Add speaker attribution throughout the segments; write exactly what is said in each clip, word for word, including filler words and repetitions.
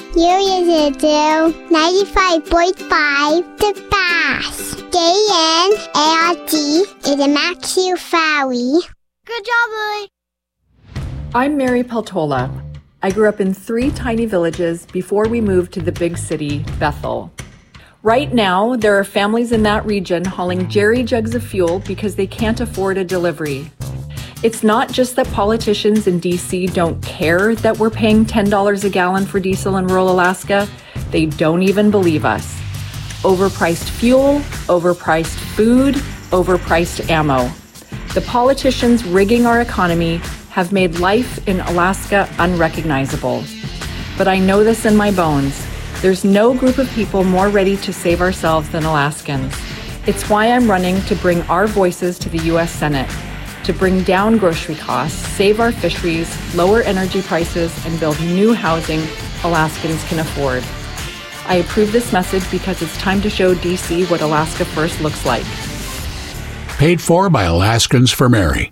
Speaker 1: You listen to ninety-five point five The Pass. J N A R T is a Maxfield Valley. Good job, Lily.
Speaker 2: I'm Mary Peltola. I grew up in three tiny villages before we moved to the big city, Bethel. Right now, there are families in that region hauling jerry jugs of fuel because they can't afford a delivery. It's not just that politicians in D C don't care that we're paying ten dollars a gallon for diesel in rural Alaska. They don't even believe us. Overpriced fuel, overpriced food, overpriced ammo. The politicians rigging our economy have made life in Alaska unrecognizable. But I know this in my bones. There's no group of people more ready to save ourselves than Alaskans. It's why I'm running to bring our voices to the U S Senate, to bring down grocery costs, save our fisheries, lower energy prices, and build new housing Alaskans can afford. I approve this message because it's time to show D C what Alaska First looks like.
Speaker 3: Paid for by Alaskans for Mary.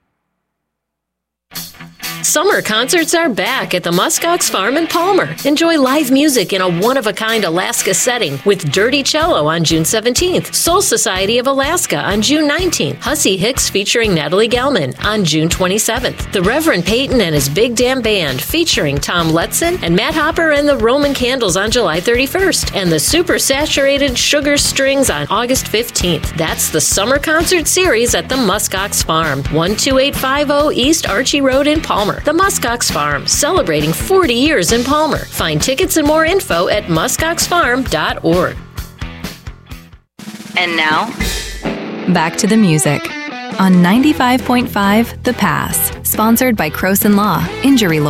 Speaker 4: Summer concerts are back at the Muskox Farm in Palmer. Enjoy live music in a one-of-a-kind Alaska setting with Dirty Cello on June seventeenth, Soul Society of Alaska on June nineteenth, Hussey Hicks featuring Natalie Gelman on June twenty-seventh, the Reverend Peyton and his Big Damn Band featuring Tom Letson and Matt Hopper and the Roman Candles on July thirty-first, and the Super Saturated Sugar Strings on August fifteenth. That's the Summer Concert Series at the Muskox Farm, one two eight five zero East Archie Road in Palmer. The Muskox Farm, celebrating forty years in Palmer. Find tickets and more info at muskox farm dot org.
Speaker 5: And now,
Speaker 6: back to the music on ninety-five point five The Pass, sponsored by Croson Law, Injury Law.